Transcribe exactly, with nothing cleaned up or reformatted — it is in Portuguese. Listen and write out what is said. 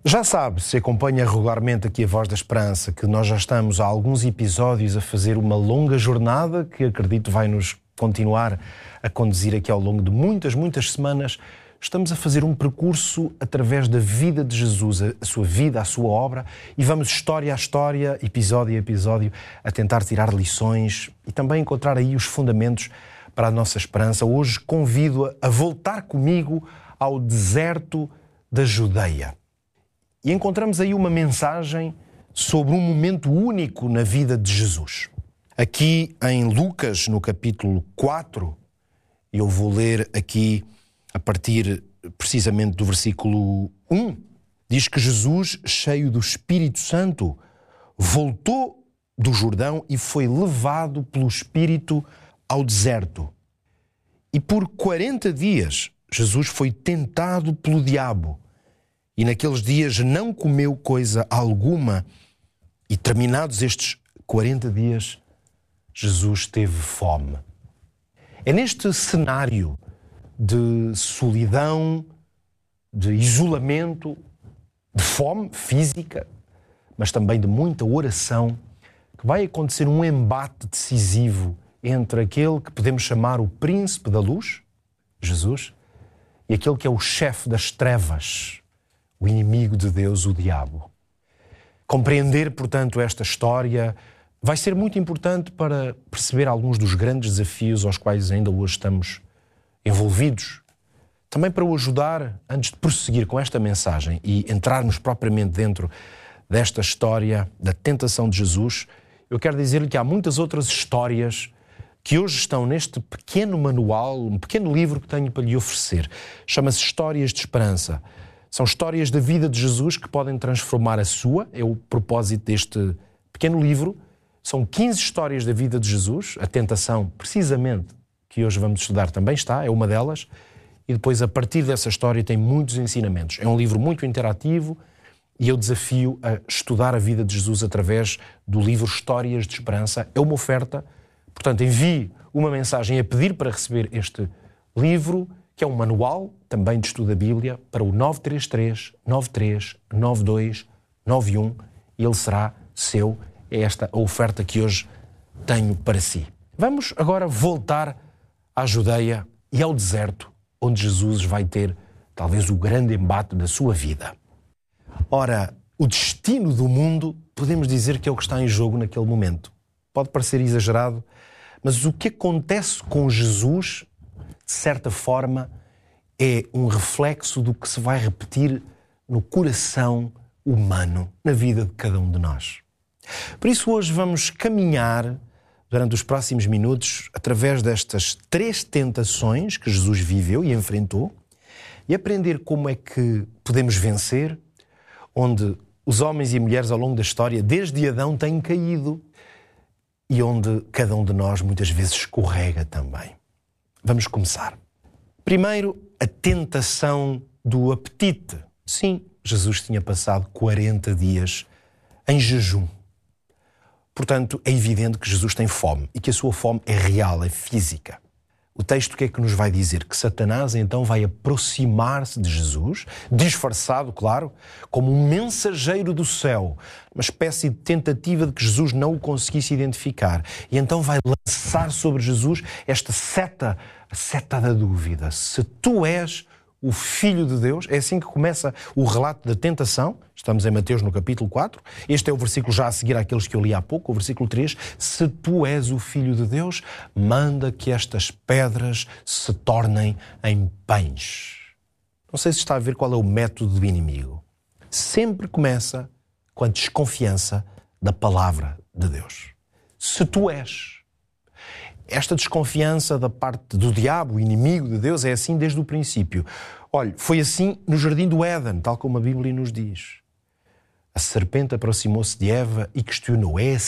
Já sabe, se acompanha regularmente aqui a Voz da Esperança, que nós já estamos há alguns episódios a fazer uma longa jornada que acredito vai nos continuar a conduzir aqui ao longo de muitas, muitas semanas. Estamos a fazer um percurso através da vida de Jesus, a sua vida, a sua obra, e vamos história a história, episódio a episódio, a tentar tirar lições e também encontrar aí os fundamentos para a nossa esperança. Hoje convido-a a voltar comigo ao deserto da Judeia. E encontramos aí uma mensagem sobre um momento único na vida de Jesus. Aqui em Lucas, no capítulo quatro, eu vou ler aqui a partir precisamente do versículo um, diz que Jesus, cheio do Espírito Santo, voltou do Jordão e foi levado pelo Espírito ao deserto. E por quarenta dias Jesus foi tentado pelo diabo. E naqueles dias não comeu coisa alguma. E terminados estes quarenta dias, Jesus teve fome. É neste cenário de solidão, de isolamento, de fome física, mas também de muita oração, que vai acontecer um embate decisivo entre aquele que podemos chamar o príncipe da luz, Jesus, e aquele que é o chefe das trevas, o inimigo de Deus, o diabo. Compreender, portanto, esta história vai ser muito importante para perceber alguns dos grandes desafios aos quais ainda hoje estamos envolvidos. Também para o ajudar, antes de prosseguir com esta mensagem e entrarmos propriamente dentro desta história da tentação de Jesus, eu quero dizer-lhe que há muitas outras histórias que hoje estão neste pequeno manual, um pequeno livro que tenho para lhe oferecer. Chama-se Histórias de Esperança. São histórias da vida de Jesus que podem transformar a sua, é o propósito deste pequeno livro. São quinze histórias da vida de Jesus, a tentação, precisamente, que hoje vamos estudar também está, é uma delas, e depois, a partir dessa história, tem muitos ensinamentos. É um livro muito interativo e eu desafio a estudar a vida de Jesus através do livro Histórias de Esperança. É uma oferta, portanto, envie uma mensagem a pedir para receber este livro, que é um manual também de estudo da Bíblia, para o nove três três, nove três nove dois nove um, e ele será seu. É esta a oferta que hoje tenho para si. Vamos agora voltar à Judeia e ao deserto, onde Jesus vai ter talvez o grande embate da sua vida. Ora, o destino do mundo, podemos dizer que é o que está em jogo naquele momento. Pode parecer exagerado, mas o que acontece com Jesus, de certa forma, é um reflexo do que se vai repetir no coração humano, na vida de cada um de nós. Por isso hoje vamos caminhar durante os próximos minutos através destas três tentações que Jesus viveu e enfrentou e aprender como é que podemos vencer, onde os homens e mulheres ao longo da história, desde Adão, têm caído e onde cada um de nós muitas vezes escorrega também. Vamos começar. Primeiro, a tentação do apetite. Sim, Jesus tinha passado quarenta dias em jejum. Portanto, é evidente que Jesus tem fome e que a sua fome é real, é física. O texto o que é que nos vai dizer? Que Satanás então vai aproximar-se de Jesus, disfarçado, claro, como um mensageiro do céu, uma espécie de tentativa de que Jesus não o conseguisse identificar. E então vai lançar sobre Jesus esta seta, a seta da dúvida. Se tu és o Filho de Deus, é assim que começa o relato da tentação. Estamos em Mateus no capítulo quatro. Este é o versículo já a seguir àqueles que eu li há pouco, o versículo três. Se tu és o Filho de Deus, manda que estas pedras se tornem em pães. Não sei se está a ver qual é o método do inimigo. Sempre começa com a desconfiança da palavra de Deus. Se tu és. Esta desconfiança da parte do diabo, o inimigo de Deus, é assim desde o princípio. Olha, foi assim no jardim do Éden, tal como a Bíblia nos diz. A serpente aproximou-se de Eva e questionou: é